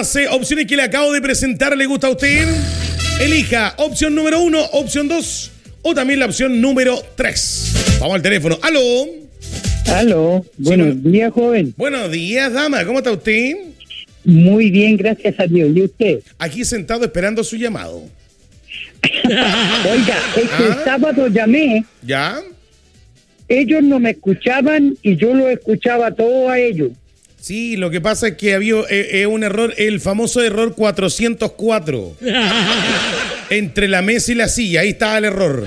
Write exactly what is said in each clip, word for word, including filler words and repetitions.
las eh, opciones que le acabo de presentar le gusta a usted, elija opción número uno, opción dos o también la opción número tres. Vamos al teléfono. ¡Aló! Aló, buenos Sí, días, joven. Buenos días, dama. ¿Cómo está usted? Muy bien, gracias a Dios. ¿Y usted? Aquí sentado esperando su llamado. Oiga, es que ¿Ah? el sábado llamé, ¿Ya? ellos no me escuchaban y yo lo escuchaba todo a ellos. Sí, lo que pasa es que había eh, eh, un error, el famoso error cuatrocientos cuatro. Entre la mesa y la silla, ahí estaba el error.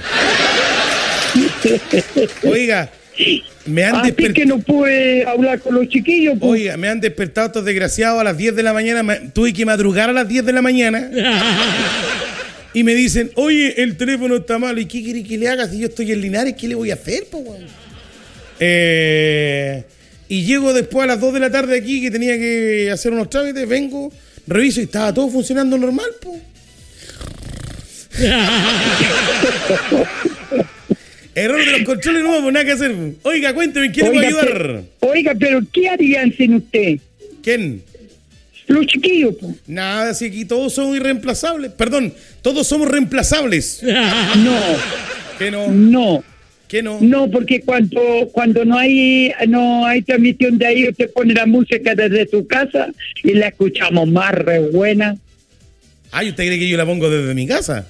Oiga, me han Así despertado. que no pude hablar con los chiquillos. Pues. Oiga, me han despertado estos desgraciados a las diez de la mañana. Me, tuve que madrugar a las diez de la mañana. Y me dicen, oye, el teléfono está malo. ¿Y qué quiere que le haga si yo estoy en Linares? ¿Qué le voy a hacer, po, weón? Eh, y llego después a las dos de la tarde aquí, que tenía que hacer unos trámites. Vengo, reviso y estaba todo funcionando normal, po. Error de los controles, no, pues nada que hacer. Oiga, cuénteme, ¿quién le puede Oiga, ayudar? pero, oiga, pero ¿qué harían sin usted? ¿Quién? Los chiquillos, pues. Nada, si aquí todos somos irreemplazables. Perdón, todos somos reemplazables. No, ¿Qué no? no. ¿Qué no? No, porque cuando cuando no hay no hay transmisión de ahí, usted pone la música desde su casa y la escuchamos más re buena. Ay, ¿usted cree que yo la pongo desde mi casa?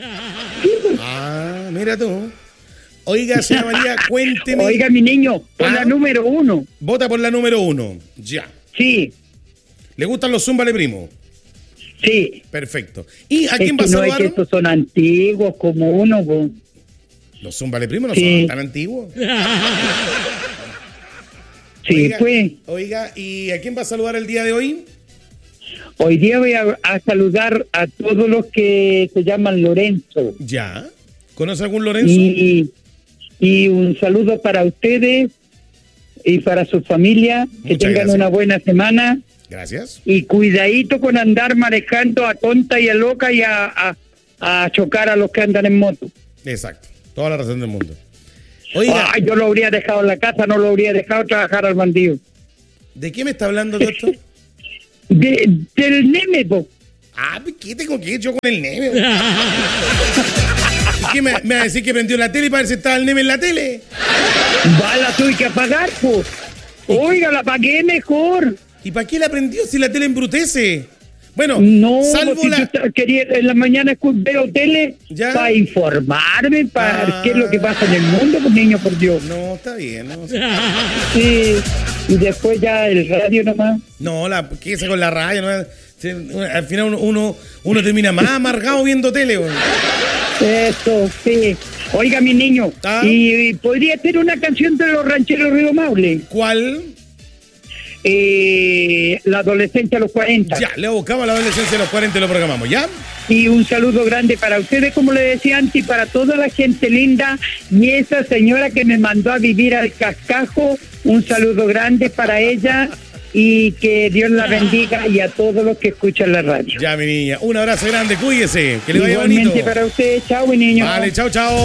Ah, mira tú. Oiga, señora María, cuénteme. Oiga, mi niño, por ¿Ah? la número uno. Vota por la número uno. Ya. Sí, ¿Le gustan los Zúmbale Primo? sí. Perfecto. ¿Y a Es quién que va a no es saludar? que estos son antiguos como uno, po. Los Zúmbale Primo no Sí. son tan antiguos. Sí, Oiga, pues. Oiga, ¿y a quién va a saludar el día de hoy? Hoy día voy a, a saludar a todos los que se llaman Lorenzo. Ya. ¿Conoce algún Lorenzo? Y, y un saludo para ustedes y para su familia. Que Muchas tengan gracias. una buena semana. Gracias. Y cuidadito con andar manejando a tonta y a loca y a, a, a chocar a los que andan en moto. Exacto. Toda la razón del mundo. Oiga, Ay, yo lo habría dejado en la casa, no lo habría dejado trabajar al bandido. ¿de qué me está hablando de esto? De, del Neme, po. Ah, ¿qué tengo que ir yo con el Neme? ¿Y qué me, me va a decir que prendió la tele para ver si estaba el Neme en la tele? Va, la tuve que apagar, po. Oiga, la apagué mejor. ¿Y para qué la prendió si la tele embrutece? Bueno, No, salvo si la... yo ta- quería en la mañana escu- veo tele Ya. para informarme, para Ah. qué es lo que pasa en el mundo, pues niño, por Dios. No, está bien. No, Sí, y después ya el radio nomás. no la, ¿qué hace con la raya? No, se- al final uno, uno, uno termina más amargado viendo tele. Bueno. Eso, sí. Oiga, mi niño, Ah. y, y podría ser una canción de los rancheros Río Maule. ¿Cuál? Eh, la adolescencia a los cuarenta. Ya, le buscamos a la adolescencia de los cuarenta y lo programamos, ¿ya? Y un saludo grande para ustedes, como le decía antes, y para toda la gente linda. Y esa señora que me mandó a vivir al Cascajo, un saludo grande para ella. Y que Dios la bendiga y a todos los que escuchan la radio. Ya, mi niña. Un abrazo grande, cuídese. Que le vaya Igualmente bonito. para ustedes. Chao, mi niño. Vale, chao, chao.